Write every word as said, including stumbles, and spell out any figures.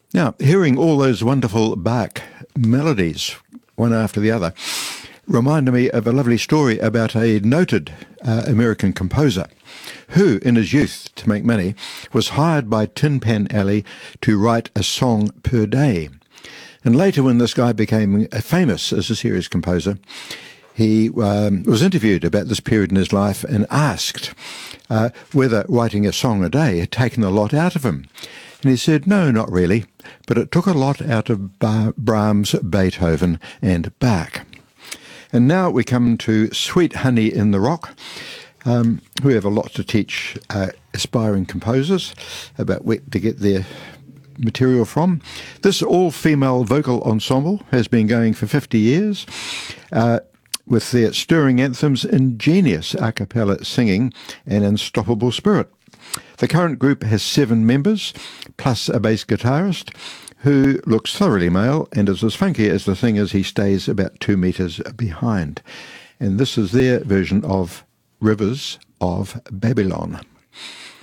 Now, hearing all those wonderful Bach melodies, one after the other, reminded me of a lovely story about a noted uh, American composer who, in his youth, to make money, was hired by Tin Pan Alley to write a song per day. And later, when this guy became famous as a serious composer, he um, was interviewed about this period in his life and asked uh, whether writing a song a day had taken a lot out of him. And he said, no, not really, but it took a lot out of Bar- Brahms, Beethoven and Bach. And now we come to Sweet Honey in the Rock. Um, we have a lot to teach uh, aspiring composers about where to get their material from. This all-female vocal ensemble has been going for fifty years uh, with their stirring anthems, ingenious a cappella singing and unstoppable spirit. The current group has seven members, plus a bass guitarist, who looks thoroughly male and is as funky as the thing as he stays about two metres behind. And this is their version of Rivers of Babylon.